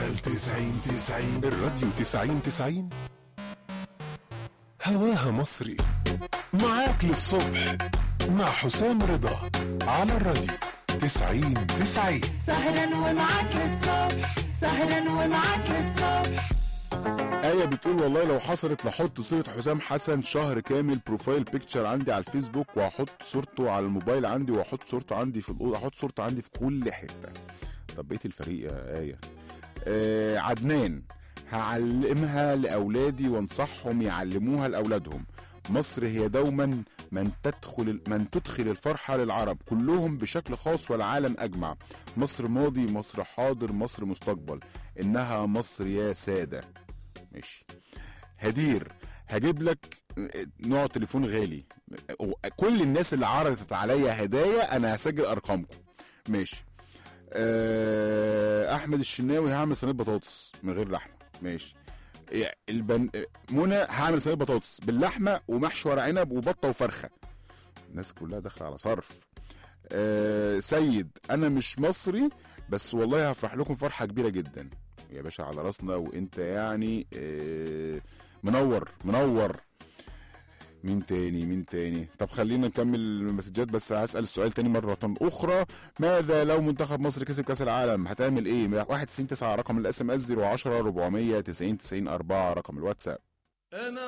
على 90 الراديو 90 هواها مصري. معاك للصبح مع حسام رضا على الراديو 90. سهرا ومعاك للصبح، سهرا ومعاك للصبح. آية بتقول والله لو حصلت لحط صورة حسام حسن شهر كامل بروفايل بيكتشر عندي على الفيسبوك، وهحط صورته على الموبايل عندي، وهحط صورته عندي في الأوضة، هحط صورته عندي في كل حتة. طب بقية الفريق يا آية؟ عدنان، هعلمها لأولادي وانصحهم يعلموها لأولادهم. مصر هي دوما من تدخل الفرحة للعرب كلهم بشكل خاص والعالم أجمع. مصر ماضي، مصر حاضر، مصر مستقبل، إنها مصر يا سادة. ماشي. هدير، هجيب لك نوع تليفون غالي. كل الناس اللي عرضت عليا هدايا أنا هسجل أرقامكم. ماشي. أحمد الشناوي، هعمل صينية بطاطس من غير لحمة. ماشي. منى، هعمل صينية بطاطس باللحمة ومحشي ورق عنب وبطة وفرخة. الناس كلها داخلة على صرف. سيد، أنا مش مصري بس والله هفرح لكم فرحة كبيرة جدا. يا باشا على راسنا، وانت يعني منور. مين تاني؟ طب خلينا نكمل المسجات، بس هسأل السؤال تاني مرة أخرى. ماذا لو منتخب مصر كسب كأس العالم؟ هتعمل ايه؟ 199 رقم الاس ام اس، 010 490 90 4 رقم الواتساب.